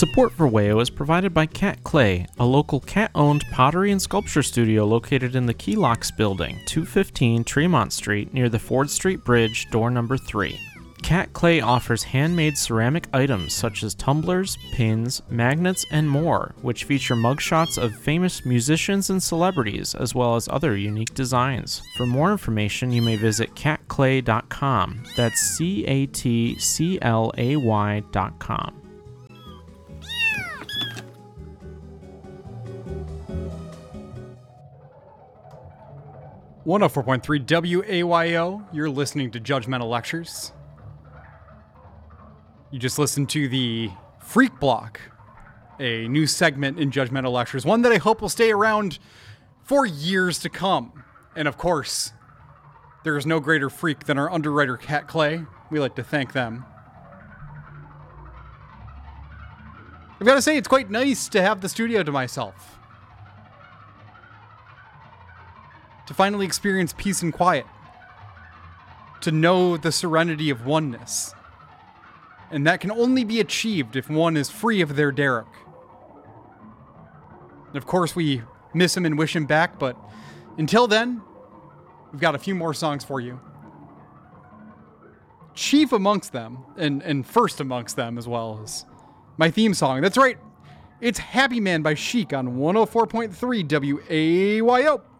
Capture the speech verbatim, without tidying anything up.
Support for W A O is provided by Cat Clay, a local cat-owned pottery and sculpture studio located in the Key Locks building, two fifteen Tremont Street, near the Ford Street Bridge, door number three. Cat Clay offers handmade ceramic items such as tumblers, pins, magnets, and more, which feature mugshots of famous musicians and celebrities, as well as other unique designs. For more information, you may visit cat clay dot com. That's C A T C L A Y dot com. one oh four point three W A Y O, you're listening to Judgmental Lectures. You just listened to the Freak Block, a new segment in Judgmental Lectures, one that I hope will stay around for years to come. And of course, there is no greater freak than our underwriter Cat Clay. We like to thank them. I've got to say, it's quite nice to have the studio to myself. To finally experience peace and quiet. To know the serenity of oneness. And that can only be achieved if one is free of their Derek. And of course, we miss him and wish him back, but until then, we've got a few more songs for you. Chief amongst them, and, and first amongst them as well, is my theme song. That's right, it's Happy Man by Chic on one oh four point three W A Y O.